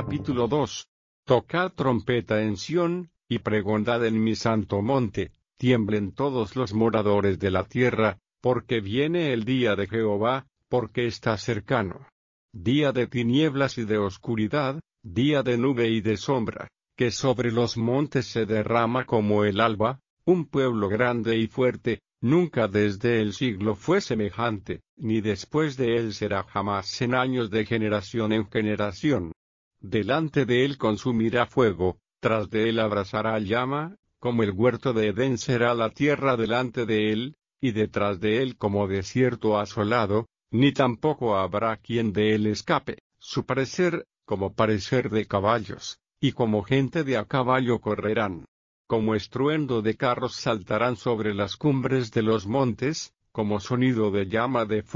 Capítulo 2. Tocad trompeta en Sión, y pregonad en mi santo monte, tiemblen todos los moradores de la tierra, porque viene el día de Jehová, porque está cercano. Día de tinieblas y de oscuridad, día de nube y de sombra, que sobre los montes se derrama como el alba, un pueblo grande y fuerte, nunca desde el siglo fue semejante, ni después de él será jamás en años de generación en generación. Delante de él consumirá fuego, tras de él abrasará llama, como el huerto de Edén será la tierra delante de él, y detrás de él como desierto asolado, ni tampoco habrá quien de él escape, su parecer, como parecer de caballos, y como gente de a caballo correrán. Como estruendo de carros saltarán sobre las cumbres de los montes, como sonido de llama de fuego.